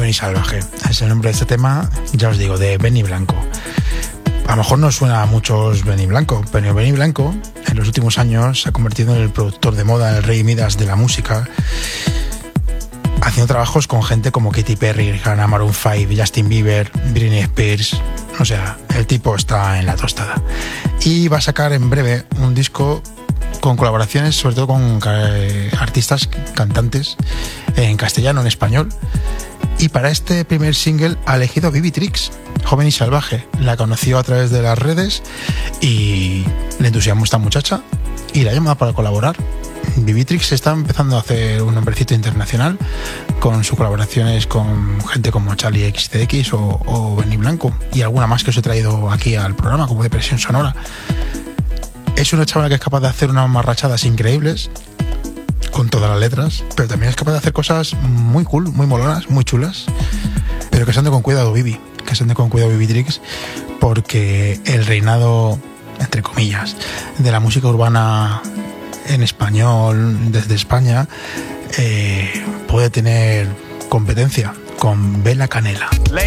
Joven y salvaje. Es el nombre de este tema, ya os digo, de Benny Blanco. A lo mejor no suena a muchos Benny Blanco, pero Benny Blanco en los últimos años se ha convertido en el productor de moda, el rey Midas de la música, haciendo trabajos con gente como Katy Perry, Rihanna, Maroon 5, Justin Bieber, Britney Spears. O sea, el tipo está en la tostada. Y va a sacar en breve un disco con colaboraciones, sobre todo con artistas, cantantes, en castellano, en español. Y para este primer single ha elegido a Bibi Trix, Joven y salvaje. La conoció a través de las redes y le entusiasmó esta muchacha y la llama para colaborar. Bibi Trix está empezando a hacer un nombrecito internacional con sus colaboraciones con gente como Charlie XCX o Benny Blanco y alguna más que os he traído aquí al programa, como Depresión Sonora. Es una chavala que es capaz de hacer unas marrachadas increíbles con todas las letras, pero también es capaz de hacer cosas muy cool, muy molonas, muy chulas, pero que se ande con cuidado Bibi, Bibi Trix, porque el reinado, entre comillas, de la música urbana en español desde España puede tener competencia con Bela Canela.